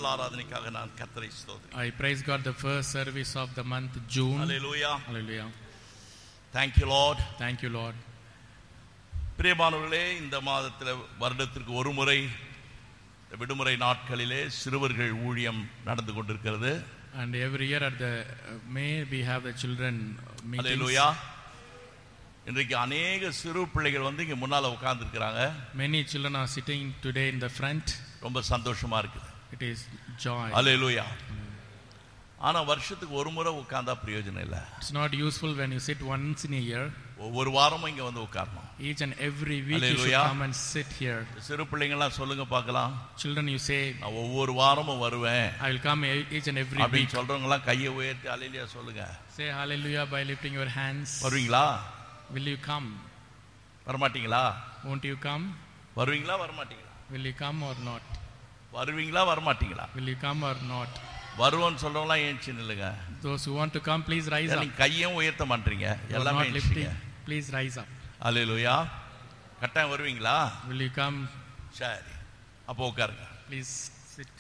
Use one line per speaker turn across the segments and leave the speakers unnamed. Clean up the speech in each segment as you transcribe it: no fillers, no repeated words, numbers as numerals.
முதல் ஆராதனைக்காக நான் கர்த்தரை ஸ்தோத்திரிக்கிறேன்.
I praise God the first service of the month June.
Hallelujah.
Hallelujah.
Thank you Lord.
Thank you Lord.
பிரியமானவர்களே, இந்த மாதத்தில் வருடத்திற்கு ஒரு முறை விடுமுறை நாட்களிலே சிறுவர்கள் ஊழியம் நடந்து கொண்டிருக்கிறது.
And every year at the May we have the children meetings.
Hallelujah. இன்றைக்கு அநேக சிறு பிள்ளைகள் வந்து இங்க முன்னால உட்கார்ந்து இருக்காங்க.
Many children are sitting today in the front.
ரொம்ப சந்தோஷமா இருக்குது.
It is joy.
Hallelujah. ஆனா வருஷத்துக்கு ஒரு முறை உட்கார்ந்தா பிரயோஜனம் இல்ல.
It's not useful when you sit once in a year.
ஒவ்வொரு வாரமும் இங்க வந்து உட்காரணும்.
Each and every week you should come and sit here.
சிறு பிள்ளைங்க எல்லாம் சொல்லுங்க பார்க்கலாம்.
Children, you say,
நான் ஒவ்வொரு வாரமும் வருவேன்.
I will come each and every
அப்படி
week.
சொல்றவங்க எல்லாம் கையை உயர்த்தி ஹalleluya சொல்லுங்க.
Say hallelujah by lifting your hands.
வருவீங்களா?
Will you come?
வரமாட்டீங்களா?
Won't you come?
வருவீங்களா வரமாட்டீங்களா?
Will you come or not?
வருவீங்களா வரமாட்டீங்களா?
Will you come or not?
வருவோன்னு சொல்றவங்களா ஏஞ்சி நில்லுங்க.
Those who want to come, please rise up.
நீங்க கையும் உயர்த்த மாட்டீங்க. எல்லாமே
lifting. Please rise up.
ஹalleluya. கட்டாயம் வருவீங்களா?
Will you come?
சரி, அப்போ உட்காருங்க.
Please sit.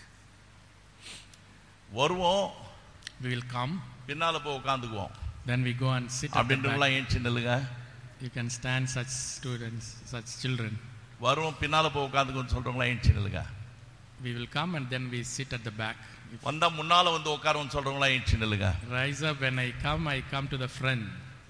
வருவோம்.
We will come.
பின்னால போய் உட்கார்ந்துக்குவோம்.
Then we go and sit at the
அப்படின்றவங்களா
back.
ஏஞ்சி நில்லுங்க.
You can stand such students, such children.
வருவோம் பின்னால போய் உட்கார்ந்துக்குன்னு சொல்றவங்களா ஏஞ்சி நில்லுங்க.
We will come and then we sit at the back.
வந்தா முன்னால வந்து உட்காருன்னு சொல்றவங்களா ஏஞ்சி நில்லுங்க.
Rise up. When I come to the front.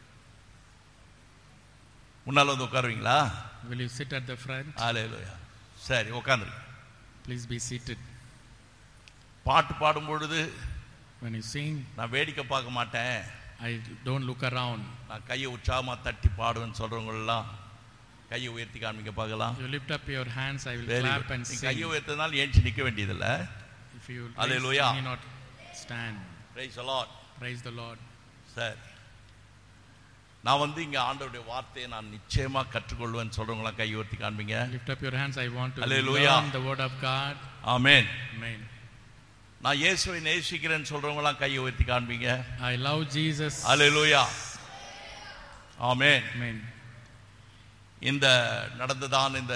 முன்னால வந்து உட்காருவீங்களா?
Will you sit at the front?
ஹalleluya. சரி, உட்கார்ந்துருங்க.
Please be seated.
பாட்டு பாடும் பொழுது
When you sing,
நான் வேடிக்கை பார்க்க மாட்டேன்.
I don't look around.
நான் கையை உற்சாகமா தட்டி பாடுவேன்னு சொல்றவங்க எல்லாம் கையை உயர்த்தி காமிக்க பார்க்கலாம்.
You lift up your hands, I will
Very
clap
good.
and
நீ
sing.
கையை உயர்த்தனால ஏஞ்சி நிக்க வேண்டியதில்ல.
If you raise,
Hallelujah.
you need not stand.
Praise the Lord.
Praise the Lord.
சரி, நான் வந்து இங்க ஆண்டவருடைய வார்த்தையை நான் நிச்சயமா கற்றுக்கொள்வேன்னு சொல்றவங்களா கையை உயர்த்தி காண்பீங்க.
Lift up your hands. I want to
Hallelujah.
learn the word of God.
Amen.
Amen.
நான் இயேசுவை நேசிக்கிறேன்னு சொல்றவங்களா கையை உயர்த்தி காண்பீங்க.
I love Jesus.
Hallelujah. Amen.
Amen.
இந்த நடந்ததான் இந்த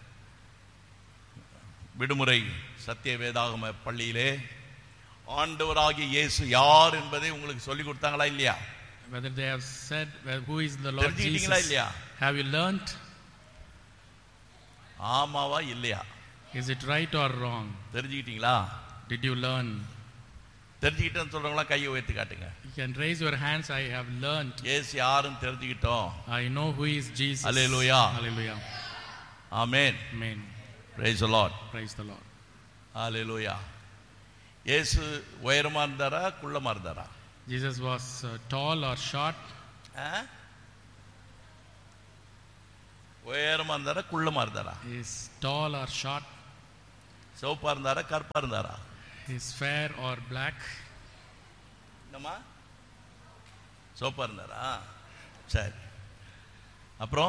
விடுமுறை சத்திய வேதாகம பள்ளியிலே ஆண்டவராகிய இயேசு யார் என்பதை உங்களுக்கு சொல்லி கொடுத்தாங்களா இல்லையா?
Whether they have said, well, who is the Lord
தெரிஞ்சுக்கிட்டீங்களா
Jesus?
இல்லையா?
Have you learnt?
ஆமாவா இல்லையா?
Is it right or wrong?
தெரிஞ்சுக்கிட்டீங்களா?
Did you learn?
தெரிஞ்சுக்கிட்டேன்னு சொல்றவங்களா கையை உயர்த்தி காட்டுங்க.
You can raise your hands. I have learnt.
இயேசு யாருன்னு தெரிஞ்சுக்கிட்டோம்.
I know who is Jesus.
Hallelujah.
Hallelujah.
Amen.
Amen.
Praise the Lord.
Praise the Lord.
ஹalleluya. இயேசு உயரமா இருந்தாரா குள்ளமா இருந்தாரா?
Jesus was tall or short?
உயரமா இருந்தாரா குள்ளமா இருந்தாரா?
Is tall or short?
சிவப்பா இருந்தாரா கருப்பா இருந்தாரா?
Is fair or black?
என்னம்மா சிவப்பா இருந்தாரா? சரி, அப்புறம்